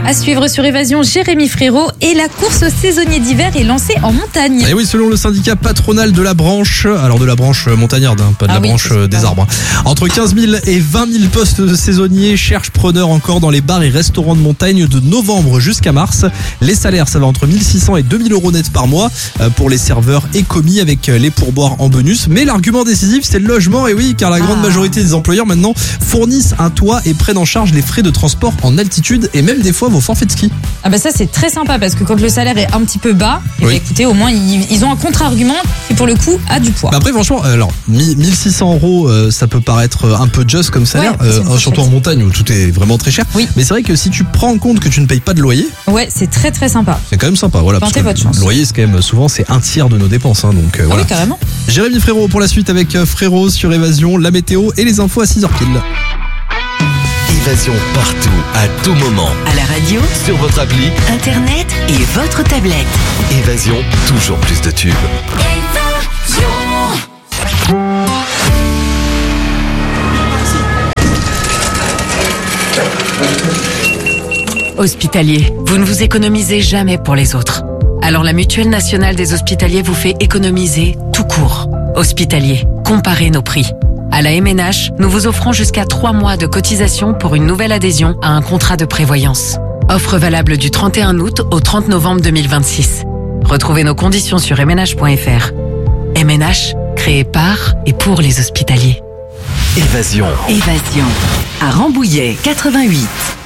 À suivre sur Évasion, Jérémy Frérot et la course aux saisonniers d'hiver est lancée en montagne. Et oui, selon le syndicat patronal de la branche, alors de la branche montagnarde, pas de la branche des arbres. Entre 15 000 et 20 000 postes de saisonniers cherchent preneurs encore dans les bars et restaurants de montagne de novembre jusqu'à mars. Les salaires, ça va entre 1600 et 2000 euros net par mois pour les serveurs et commis avec les pourboires en bonus. Mais l'argument décisif, c'est le logement. Et oui, car la grande majorité des employeurs maintenant fournissent un toit et prennent en charge les frais de transport en altitude et même des fois vos forfaits de ski. Ah bah ça c'est très sympa parce que quand le salaire est un petit peu bas, écoutez, au moins ils ont un contre-argument qui pour le coup a du poids. Bah après franchement, alors 1600 euros, ça peut paraître un peu juste comme salaire, surtout en montagne où tout est vraiment très cher. Oui. Mais c'est vrai que si tu prends en compte que tu ne payes pas de loyer, ouais, c'est très très sympa. C'est quand même sympa, voilà. Tentez votre chance. Le loyer, c'est quand même souvent c'est un tiers de nos dépenses, donc voilà. Oui, carrément. Jérémy Frérot pour la suite avec Frérot sur Évasion, la météo et les infos à 6h pile. Évasion partout, à tout moment. À la radio, Sur votre appli, internet et votre tablette. Évasion, toujours plus de tubes. Hospitalier, vous ne vous économisez jamais pour les autres. Alors la Mutuelle Nationale des Hospitaliers vous fait économiser tout court. Hospitalier, comparez nos prix. À la MNH, nous vous offrons jusqu'à 3 mois de cotisation pour une nouvelle adhésion à un contrat de prévoyance. Offre valable du 31 août au 30 novembre 2026. Retrouvez nos conditions sur mnh.fr. MNH, créé par et pour les hospitaliers. Évasion. Évasion. À Rambouillet, 88.